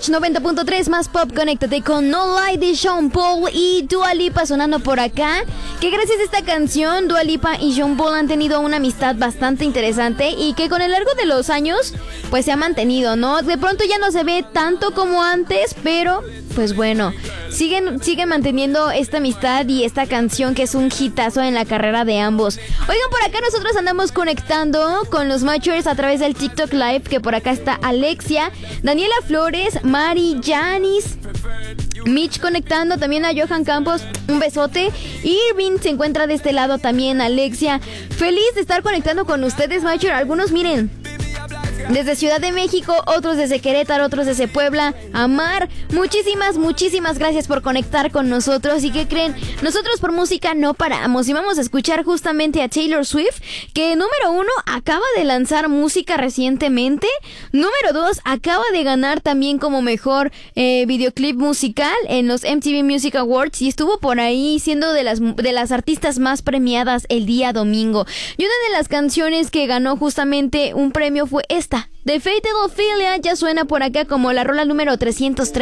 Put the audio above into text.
Watch 90.3 más pop. Conéctate con No Lie de Sean Paul y Dua Lipa sonando por acá. Que gracias a esta canción Dua Lipa y Sean Paul han tenido una amistad bastante interesante y que con el largo de los años pues se ha mantenido, ¿no? De pronto ya no se ve tanto como antes, pero pues bueno, siguen manteniendo esta amistad y esta canción que es un hitazo en la carrera de ambos. Oigan, por acá nosotros andamos conectando con los Matchers a través del TikTok Live, que por acá está Alexia, Daniela Flores, Mari, Janis, Mitch conectando, también a Johan Campos, un besote. Irving se encuentra de este lado también, Alexia. Feliz de estar conectando con ustedes, Matcher. Algunos, miren, desde Ciudad de México, otros desde Querétaro, otros desde Puebla. Amar, muchísimas gracias por conectar con nosotros. ¿Y qué creen? Nosotros por música no paramos y vamos a escuchar justamente a Taylor Swift, que número 1 acaba de lanzar música recientemente. Número 2 acaba de ganar también como mejor videoclip musical en los MTV Music Awards y estuvo por ahí siendo de las artistas más premiadas el día domingo. Y una de las canciones que ganó justamente un premio fue esta, The Fatal Ophelia. Ya suena por acá como la rola número 330.